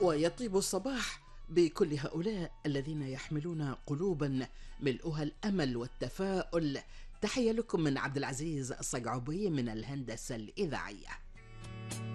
ويطيب الصباح بكل هؤلاء الذين يحملون قلوبا ملؤها الأمل والتفاؤل. تحية لكم من عبد العزيز الصقعبي من الهندسة الإذاعية.